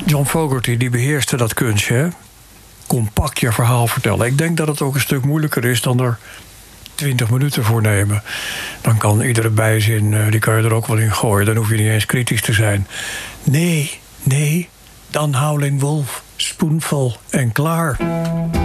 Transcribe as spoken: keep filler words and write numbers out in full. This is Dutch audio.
John Fogerty die beheerste dat kunstje, hè? Compact je verhaal vertellen. Ik denk dat het ook een stuk moeilijker is dan er twintig minuten voor nemen. Dan kan iedere bijzin, uh, die kan je er ook wel in gooien. Dan hoef je niet eens kritisch te zijn. Nee, nee, dan Howling Wolf, spoonful en klaar.